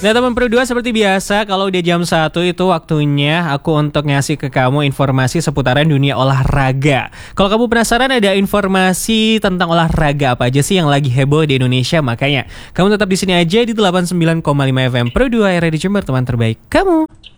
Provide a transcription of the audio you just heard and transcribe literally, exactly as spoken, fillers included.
Nah teman Pro dua, seperti biasa kalau udah jam satu itu waktunya aku untuk ngasih ke kamu informasi seputaran dunia olahraga. Kalau kamu penasaran ada informasi tentang olahraga apa aja sih yang lagi heboh di Indonesia, makanya kamu tetap di sini aja di delapan puluh sembilan koma lima F M Pro dua, Radio Jember, teman terbaik kamu.